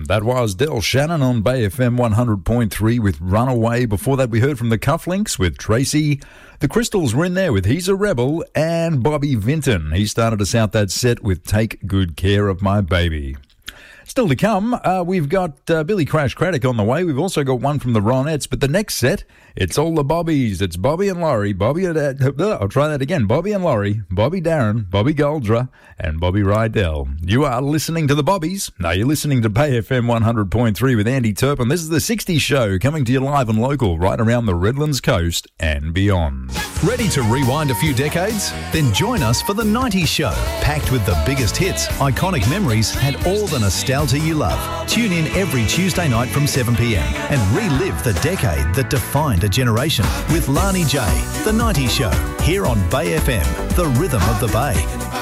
That was Del Shannon on Bay FM 100.3 with Runaway. Before that, we heard from the Cufflinks with Tracy. The Crystals were in there with He's a Rebel, and Bobby Vinton. He started us out that set with Take Good Care of My Baby. Still to come, we've got Billy Crash Craddock on the way. We've also got one from the Ronettes, but the next set, it's all the Bobbies. It's Bobby and Laurie, I'll try that again. Bobby and Laurie, Bobby Darren, Bobby Goldra, and Bobby Rydell. You are listening to the Bobbies. Now you're listening to Bay FM 100.3 with Andy Turpin. This is the 60s show coming to you live and local right around the Redlands coast and beyond. Ready to rewind a few decades? Then join us for the 90s show, packed with the biggest hits, iconic memories, and all the nostalgia you love. Tune in every Tuesday night from 7 p.m. and relive the decade that defined a generation with Lani J, the 90s show, here on Bay FM, the rhythm of the Bay.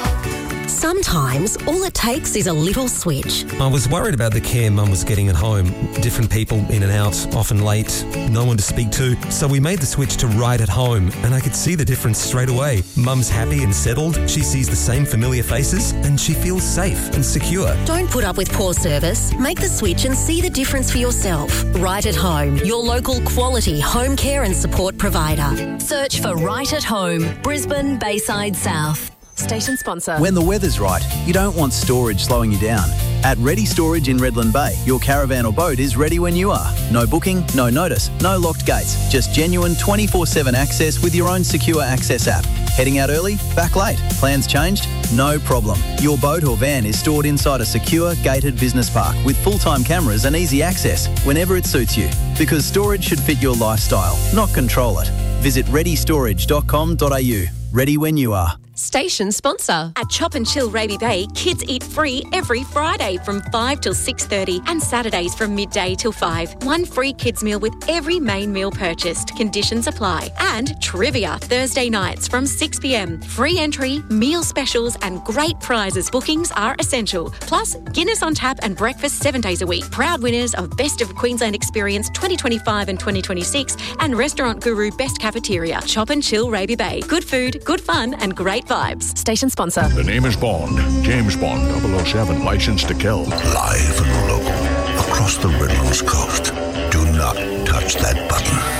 Sometimes all it takes is a little switch. I was worried about the care Mum was getting at home. Different people in and out, often late, no one to speak to. So we made the switch to Right at Home, and I could see the difference straight away. Mum's happy and settled, she sees the same familiar faces, and she feels safe and secure. Don't put up with poor service. Make the switch and see the difference for yourself. Right at Home, your local quality home care and support provider. Search for Right at Home, Brisbane, Bayside South. Station sponsor. When the weather's right, you don't want storage slowing you down. At Ready Storage in Redland Bay, your caravan or boat is ready when you are. No booking, no notice, no locked gates. Just genuine 24/7 access with your own secure access app. Heading out early? Back late? Plans changed? No problem. Your boat or van is stored inside a secure, gated business park with full-time cameras and easy access whenever it suits you. Because storage should fit your lifestyle, not control it. Visit readystorage.com.au. Ready when you are. Station sponsor. At Chop and Chill Raby Bay, kids eat free every Friday from 5 till 6:30 and Saturdays from midday till 5. One free kids meal with every main meal purchased. Conditions apply. And trivia Thursday nights from 6 p.m. Free entry, meal specials and great prizes. Bookings are essential. Plus, Guinness on tap and breakfast 7 days a week. Proud winners of Best of Queensland Experience 2025 and 2026 and Restaurant Guru Best Cafeteria. Chop and Chill Raby Bay. Good food, good fun and great vibes. Station sponsor. The name is Bond. James Bond, 007, licensed to kill. Live and local, across the Redlands coast. Do not touch that button.